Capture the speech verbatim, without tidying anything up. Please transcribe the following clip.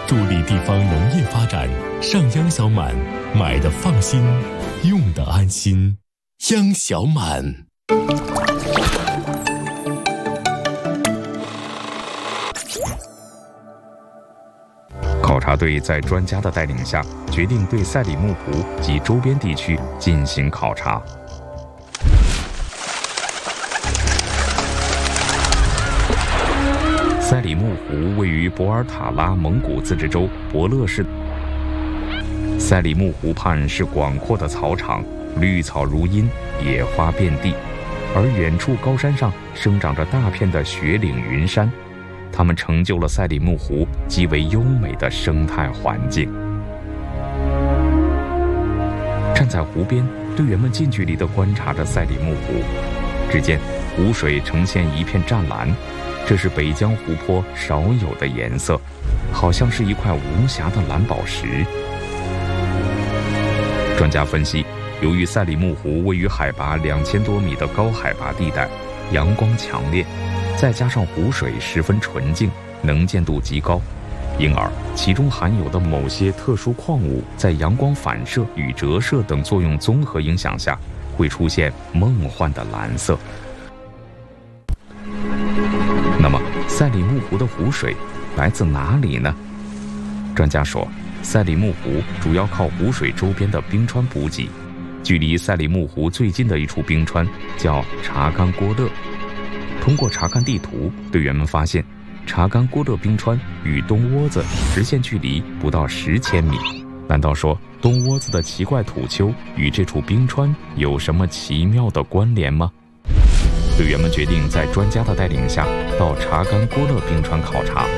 助力地方农业发展。上央小满，买的放心，用的安心。央小满。 考察队在专家的带领下，决定对赛里木湖及周边地区进行考察。赛里木湖位于博尔塔拉蒙古自治州博乐市。赛里木湖畔是广阔的草场，绿草如茵，野花遍地，而远处高山上生长着大片的雪岭云山，它们成就了赛里木湖极为优美的生态环境。站在湖边，队员们近距离地观察着赛里木湖，只见湖水呈现一片湛蓝，这是北疆湖泊少有的颜色，好像是一块无瑕的蓝宝石。专家分析，由于赛里木湖位于海拔两千多米的高海拔地带，阳光强烈，再加上湖水十分纯净，能见度极高，因而其中含有的某些特殊矿物在阳光反射与折射等作用综合影响下，会出现梦幻的蓝色。那么，赛里木湖的湖水来自哪里呢？专家说，赛里木湖主要靠湖水周边的冰川补给。距离赛里木湖最近的一处冰川叫查干郭勒。通过查看地图，队员们发现，查干郭勒冰川与东窝子直线距离不到十千米。难道说东窝子的奇怪土丘与这处冰川有什么奇妙的关联吗？队员们决定在专家的带领下到查干郭勒冰川考察。